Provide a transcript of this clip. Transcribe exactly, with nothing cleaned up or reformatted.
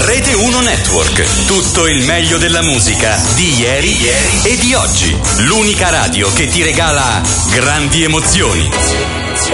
Rete uno Network. Tutto il meglio della musica di ieri, ieri e di oggi. L'unica radio che ti regala grandi emozioni.